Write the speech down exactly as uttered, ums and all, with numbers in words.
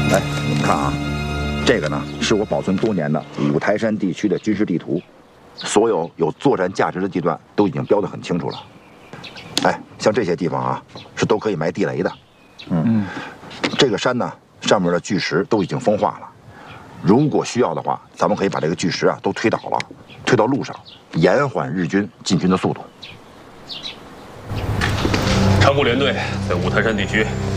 来，你们看啊，这个呢是我保存多年的五台山地区的军事地图，所有有作战价值的地段都已经标得很清楚了。哎，像这些地方啊，是都可以埋地雷的。嗯，这个山呢，上面的巨石都已经风化了。如果需要的话，咱们可以把这个巨石啊都推倒了，推到路上，延缓日军进军的速度。 长谷联队在五台山地区